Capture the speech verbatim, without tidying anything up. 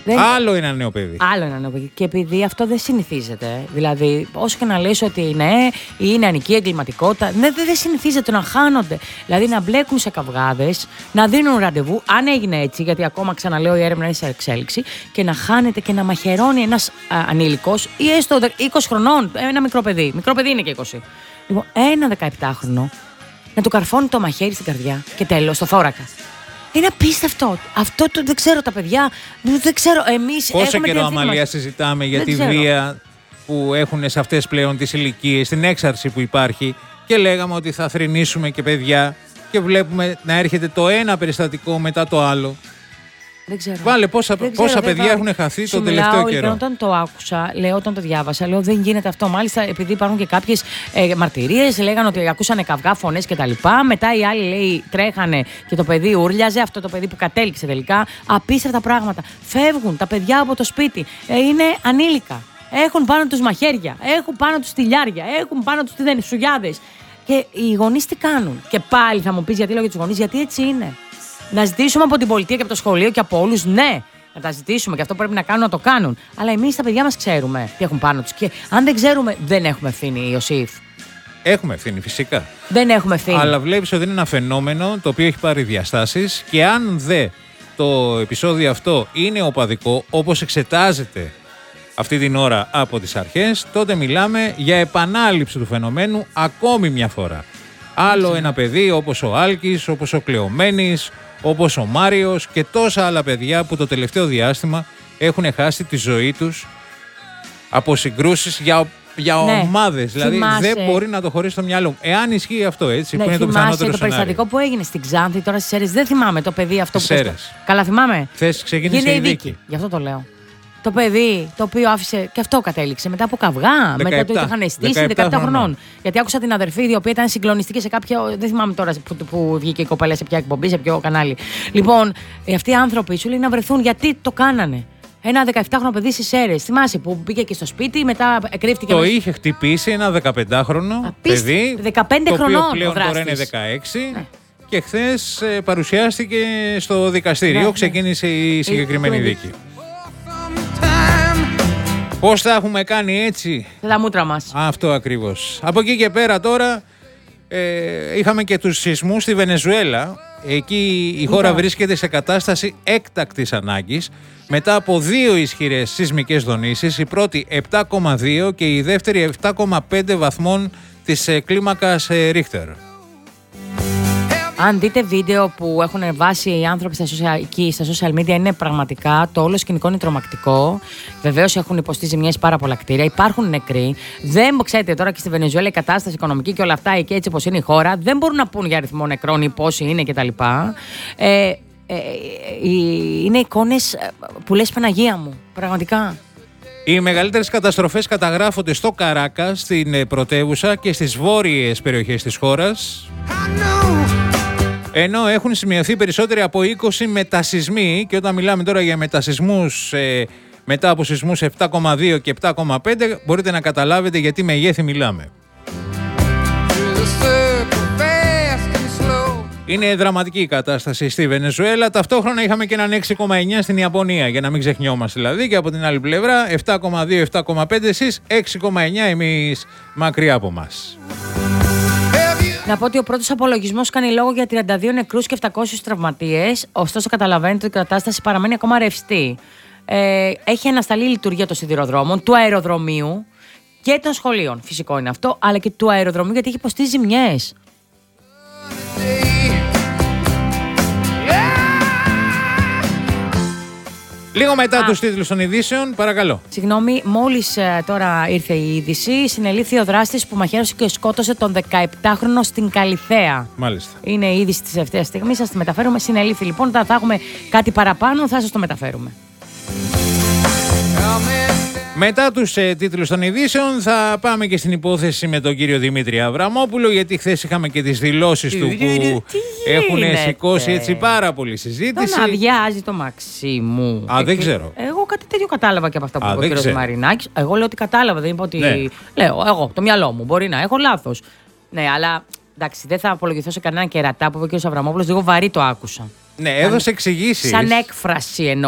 Δεν... Άλλο ένα νέο παιδί. Άλλο ένα νέο παιδί. Και επειδή αυτό δεν συνηθίζεται. Δηλαδή, όσο και να λες ότι ναι, είναι ανική εγκληματικότητα, ναι, δεν συνηθίζεται να χάνονται. Δηλαδή, να μπλέκουν σε καυγάδες, να δίνουν ραντεβού, αν έγινε έτσι, γιατί ακόμα ξαναλέω η έρευνα είναι σε εξέλιξη, και να χάνεται και να μαχαιρώνει ένας ανήλικος ή έστω είκοσι χρονών, ένα μικρό παιδί. Μικρό παιδί είναι και είκοσι. Λοιπόν, ένα δεκαεπτάχρονο να του καρφώνει το μαχαίρι στην καρδιά και τέλος, στο θώρακα. Είναι απίστευτο. Αυτό το, δεν ξέρω τα παιδιά. Δεν ξέρω. Εμείς πόσο καιρό, Αμαλία, συζητάμε για δεν τη ξέρω. βία που έχουν σε αυτές πλέον τις ηλικίες, την έξαρση που υπάρχει, και λέγαμε ότι θα θρηνήσουμε και παιδιά, και βλέπουμε να έρχεται το ένα περιστατικό μετά το άλλο. Δεν ξέρω. Βάλε πόσα, δεν πόσα ξέρω, παιδιά δεν έχουν χαθεί Σου τον μιλάω, τελευταίο καιρό. Λοιπόν, όταν το άκουσα, λέω, όταν το διάβασα, λέω δεν γίνεται αυτό. Μάλιστα, επειδή υπάρχουν και κάποιες ε, μαρτυρίες, λέγανε ότι ακούσανε καυγά, φωνές κτλ. Μετά οι άλλοι, λέει, τρέχανε και το παιδί ούρλιαζε, αυτό το παιδί που κατέληξε τελικά. Απίστευτα πράγματα. Φεύγουν τα παιδιά από το σπίτι. Ε, είναι ανήλικα. Έχουν πάνω τους μαχαίρια, έχουν πάνω τους τηλιάρια, έχουν πάνω τους τιδενισουγιάδες. Και οι γονείς τι κάνουν. Και πάλι θα μου πεις γιατί λέω για τους γονείς, γιατί έτσι είναι. Να ζητήσουμε από την πολιτεία και από το σχολείο και από όλους, ναι, να τα ζητήσουμε και αυτό πρέπει να κάνουν, να το κάνουν. Αλλά εμείς τα παιδιά μας ξέρουμε τι έχουν πάνω τους. Και αν δεν ξέρουμε, δεν έχουμε ευθύνη, Ιωσήφ. Έχουμε ευθύνη, φυσικά. Δεν έχουμε ευθύνη. Αλλά βλέπεις ότι είναι ένα φαινόμενο το οποίο έχει πάρει διαστάσεις, και αν δε το επεισόδιο αυτό είναι οπαδικό, όπως εξετάζεται αυτή την ώρα από τις αρχές, τότε μιλάμε για επανάληψη του φαινομένου ακόμη μια φορά. Άλλο ένα παιδί όπως ο Άλκης, όπως ο Κλεομένης, όπως ο Μάριος και τόσα άλλα παιδιά που το τελευταίο διάστημα έχουν χάσει τη ζωή τους από συγκρούσεις για, για ναι, ομάδες. Δηλαδή θυμάσαι. Δεν μπορεί να το χωρίσει στο μυαλό μου. Εάν ισχύει αυτό, έτσι, ναι, που είναι το πιθανότερο σενάριο. Το περιστατικό που έγινε στην Ξάνθη, τώρα στις Σέρρες, δεν θυμάμαι το παιδί αυτό στις που. Σέρρες. Καλά, θυμάμαι. Χθες ξεκίνησε η δίκη. δίκη. Γι' αυτό το λέω. Το παιδί το οποίο άφησε και αυτό κατέληξε μετά από καυγά, μετά το είχαν στήσει δεκαεπτά χρονών. Γιατί άκουσα την αδερφή, η οποία ήταν συγκλονιστική σε κάποιο. Δεν θυμάμαι τώρα που, που βγήκε η κοπέλα σε ποια εκπομπή, σε ποιο κανάλι. Λοιπόν, αυτοί οι άνθρωποι σου λέει να βρεθούν γιατί το κάνανε. Ένα δεκαεπτάχρονο παιδί στις Σέρρες. Θυμάσαι που μπήκε και στο σπίτι, μετά κρύφτηκε. Το μέσα... είχε χτυπήσει ένα δεκαπεντάχρονο παιδί. δεκαπέντε χρονών. Το οποίο πλέον τώρα είναι δεκαέξι. Ναι. Και χθες ε, παρουσιάστηκε στο δικαστήριο. Ναι, ξεκίνησε ναι. η συγκεκριμένη η... δίκη. Πώς θα έχουμε κάνει έτσι. Τα μούτρα μας. Αυτό ακριβώς. Από εκεί και πέρα τώρα ε, είχαμε και τους σεισμούς στη Βενεζουέλα. Εκεί η χώρα βρίσκεται σε κατάσταση έκτακτης ανάγκης μετά από δύο ισχυρές σεισμικές δονήσεις. Η πρώτη επτά κόμμα δύο και η δεύτερη επτά κόμμα πέντε βαθμών της ε, κλίμακας ε, Ρίχτερ. Αν δείτε βίντεο που έχουν βάσει οι άνθρωποι στα social, εκεί, στα social media, είναι πραγματικά το όλο σκηνικό είναι τρομακτικό. Βεβαίως έχουν υποστεί ζημιές πάρα πολλά κτίρια, υπάρχουν νεκροί. Δεν ξέρετε τώρα και στη Βενεζουέλα η κατάσταση οικονομική και όλα αυτά, εκεί έτσι όπως είναι η χώρα, δεν μπορούν να πούν για αριθμό νεκρών ή πόσοι είναι κτλ. Ε, ε, ε, είναι εικόνες που λες Παναγία μου, πραγματικά. Οι μεγαλύτερες καταστροφές καταγράφονται στο Καράκα, στην πρωτεύουσα και στις βόρειες περιοχές της χώρας. Ενώ έχουν σημειωθεί περισσότεροι από είκοσι μετασεισμοί, και όταν μιλάμε τώρα για μετασεισμούς ε, μετά από σεισμούς επτά κόμμα δύο και επτά κόμμα πέντε, μπορείτε να καταλάβετε γιατί μεγέθη μιλάμε. Είναι δραματική η κατάσταση στη Βενεζουέλα. Ταυτόχρονα είχαμε και έναν έξι κόμμα εννιά στην Ιαπωνία, για να μην ξεχνιόμαστε δηλαδή. Και από την άλλη πλευρά επτά κόμμα δύο επτά κόμμα πέντε εσείς, έξι κόμμα εννιά εμείς μακριά από μας. Να πω ότι ο πρώτος απολογισμός κάνει λόγο για τριάντα δύο νεκρούς και επτακόσιους τραυματίες. Ωστόσο, καταλαβαίνετε ότι η κατάσταση παραμένει ακόμα ρευστή. Ε, έχει ανασταλεί η λειτουργία των σιδηροδρόμων, του αεροδρομίου και των σχολείων. Φυσικό είναι αυτό, αλλά και του αεροδρομίου γιατί έχει υποστεί ζημιές. Λίγο μετά τους τίτλους των ειδήσεων, παρακαλώ. Συγγνώμη, μόλις ε, τώρα ήρθε η είδηση, συνελήφθη ο δράστης που μαχαίρωσε και σκότωσε τον δεκαεπτάχρονο στην Καλιθέα. Μάλιστα. Είναι η είδηση της ευθείας στιγμής, σας τη μεταφέρουμε. Συνελήφθη λοιπόν, όταν θα έχουμε κάτι παραπάνω θα σας το μεταφέρουμε. Μετά τους ε, τίτλους των ειδήσεων θα πάμε και στην υπόθεση με τον κύριο Δημήτρη Αβραμόπουλο, γιατί χθες είχαμε και τις δηλώσεις του που έχουν σηκώσει έτσι πάρα πολύ συζήτηση. Τον αδειάζει το Μαξίμου. Α, δεν ξέρω. Εγώ κάτι τέτοιο κατάλαβα και από αυτά που είπε ο κύριος Μαρινάκης. Εγώ λέω ότι κατάλαβα, δεν είπα ότι... Ναι. Λέω, εγώ, το μυαλό μου, μπορεί να έχω λάθος. Ναι, αλλά εντάξει, δεν θα απολογηθώ σε κανέναν κερατά που είπε ο κύριος Αβραμόπουλος, λίγο βαρύ το άκουσα. Ναι, έδωσε εξηγήσεις. Σαν έκφραση εννοώ.